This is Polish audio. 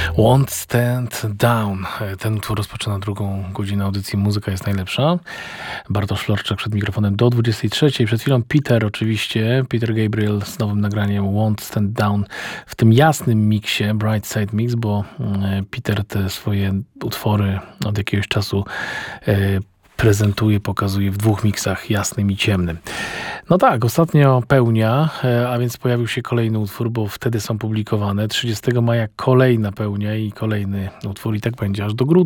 Won't Stand Down. Ten utwór rozpoczyna drugą godzinę audycji Muzyka jest najlepsza. Bartosz Lorczak przed mikrofonem do 23. Przed chwilą Peter Gabriel z nowym nagraniem Won't Stand Down w tym jasnym miksie, Bright Side Mix, bo Peter te swoje utwory od jakiegoś czasu prezentuje, pokazuje w dwóch miksach, jasnym i ciemnym. No tak, ostatnio pełnia, a więc pojawił się kolejny utwór, bo wtedy są publikowane. 30 maja kolejna pełnia i kolejny utwór i tak będzie aż do grudnia.